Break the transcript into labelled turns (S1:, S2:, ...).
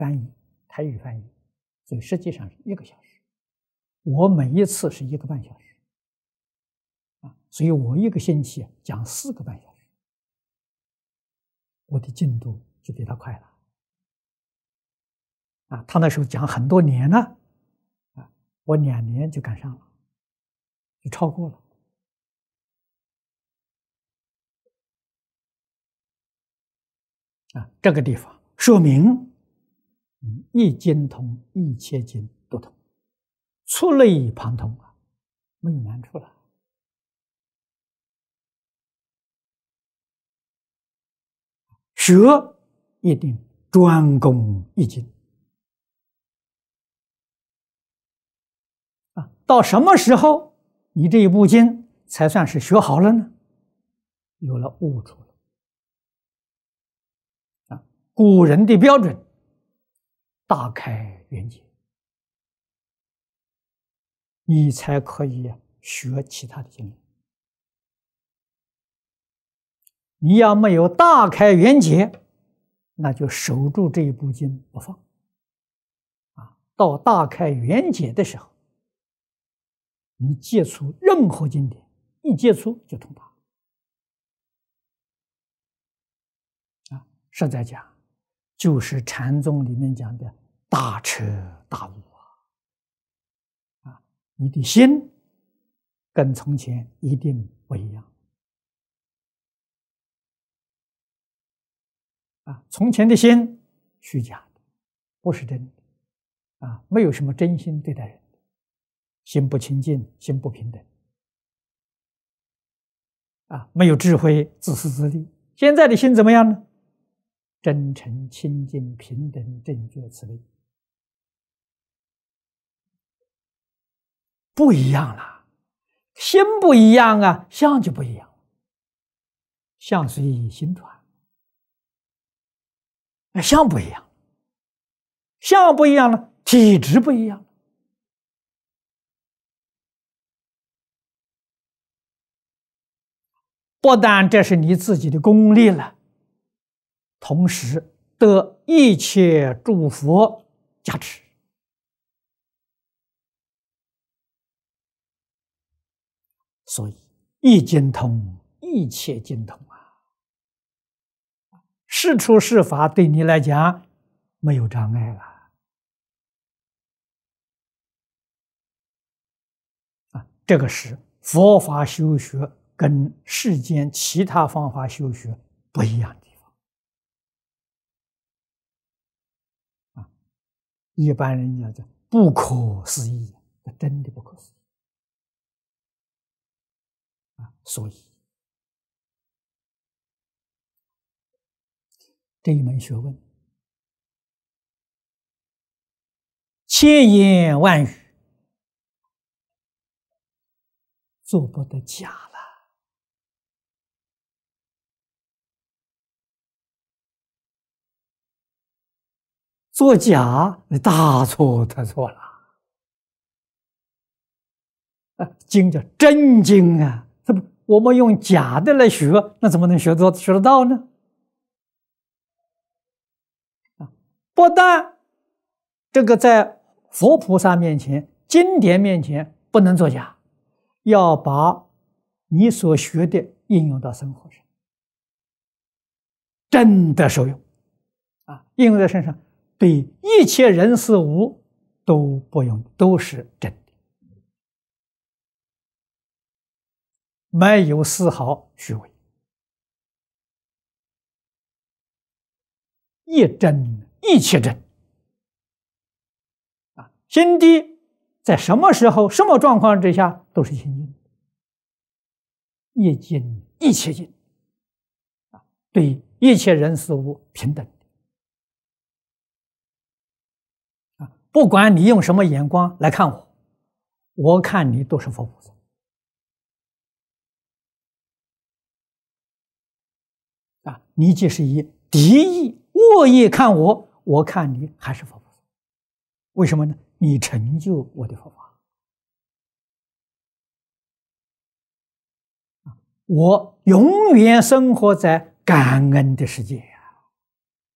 S1: 翻译，台语翻译，所以实际上是1个小时。我每一次是1个半小时，所以我1个星期讲4个半小时，我的进度就比他快了。他那时候讲很多年了，我2年就赶上了，就超过了。这个地方说明一经通，一切经都通，触类旁通没有难处了。学一定专攻一经到什么时候你这一部经才算是学好了呢？有了悟处了。古人的标准，大开圆解，你才可以学其他的经验。你要没有大开圆解，那就守住这一部经不放。到大开圆解的时候，你接触任何经典，一接触就通达。实在讲，就是禅宗里面讲的大彻大悟你的心跟从前一定不一样从前的心虚假的，不是真的没有什么真心对待人，心不清净，心不平等没有智慧，自私自利。现在的心怎么样呢？真诚、清净、平等、正觉、慈悲，不一样了。心不一样相就不一样，相随心转，相不一样，相不一样了，体质不一样。不但这是你自己的功力了，同时得一切诸佛加持。所以一经通，一切经通事出事法对你来讲没有障碍了这个是佛法修学跟世间其他方法修学不一样的地方一般人讲的不可思议，真的不可思议所以这一门学问千言万语做不得假了做假大错特错了经叫真经这不我们用假的来学，那怎么能学得到呢？不但这个在佛菩萨面前、经典面前不能作假，要把你所学的应用到生活上，真的受用应用在身上，对一切人事物都不用，都是真的，没有丝毫虚伪，一真一切真心地在什么时候、什么状况之下都是清净的，一经一切经对一切人事物平等不管你用什么眼光来看我，我看你都是佛菩萨你即使以敌意、恶意看我，我看你还是佛菩萨。为什么呢？你成就我的佛法，我永远生活在感恩的世界。